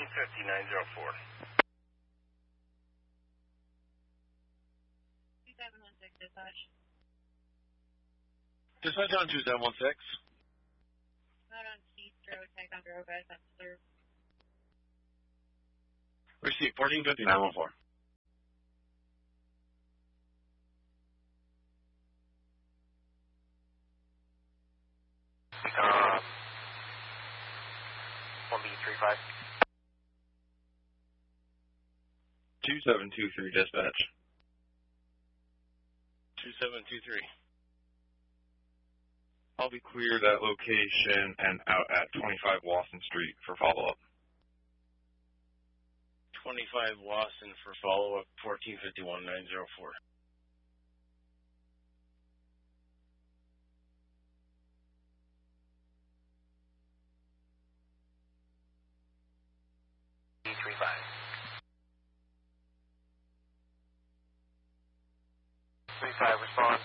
1450-904. 2716 dispatch. Dispatch on 2716. Out on Castro, tag on Grove, guys, that's third. Receive 1450-914. One B35. 2723 dispatch. 2723. I'll be cleared at location and out at 25 Wasson Street for follow-up. 25 Wasson for follow-up, 1451-904. B35. 35 response.